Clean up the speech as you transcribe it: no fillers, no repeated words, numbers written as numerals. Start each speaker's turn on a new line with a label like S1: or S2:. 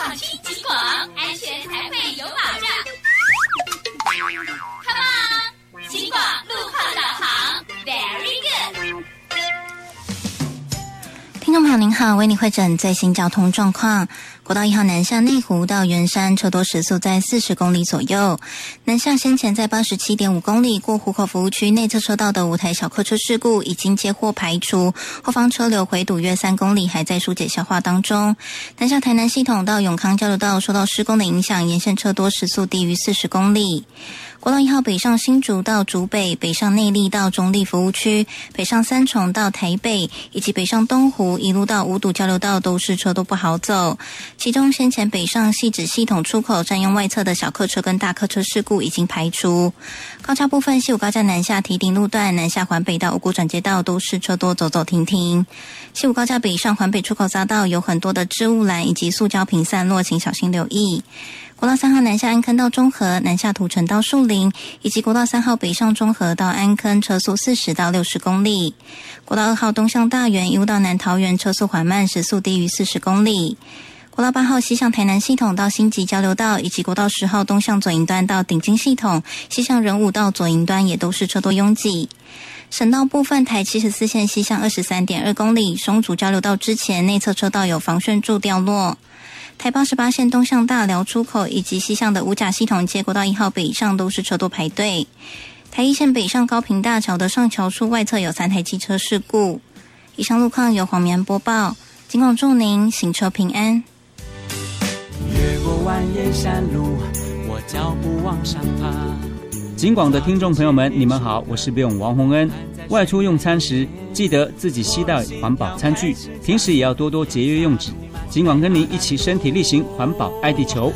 S1: 放心警广，安全才会有保障。Come on， 警广路况导航 ，Very good。
S2: 听众朋友您好，为你汇诊最新交通状况。国道1号南下内湖到圆山，车多时速在40公里左右。南下先前在 87.5 公里过湖口服务区内侧车道的5台小客车事故已经接获排除，后方车流回堵约3公里，还在疏解消化当中。南下台南系统到永康交流道受到施工的影响，沿线车多时速低于40公里。国道1号北上新竹到竹北，北上内壢到中壢服务区，北上三重到台北，以及北上东湖一路到五堵交流道都是车都不好走。其中先前北上汐止系统出口占用外侧的小客车跟大客车事故已经排除。高架部分，西武高架南下堤顶路段南下环北到五股转接道都是车多走走停停。西武高架北上环北出口匝道有很多的置物栏以及塑胶瓶散落，请小心留意。国道3号南下安坑到中和，南下土城到树林，以及国道3号北上中和到安坑，车速40到60公里。国道2号东向大园，一路到南桃园，车速缓慢，时速低于40公里。国道8号西向台南系统到新集交流道，以及国道10号东向左营端到顶金系统，西向仁武到左营端也都是车多拥挤。省道部分，台74线西向 23.2 公里，松竹交流道之前内侧车道有防眩柱掉落。台88线东向大寮出口以及西向的五甲系统接国道1号北上都是车多排队。台1线北上高屏大桥的上桥处外侧有3台机车事故。以上路况由黄绵播报，警广祝您行车平安。
S3: 越过蜿蜒山路，我脚步往上爬。
S4: 警广的听众朋友们，你们好，我是北勇王洪恩。外出用餐时，记得自己携带环保餐具，平时也要多多节约用纸。警广跟您一起身体力行，环保爱地球。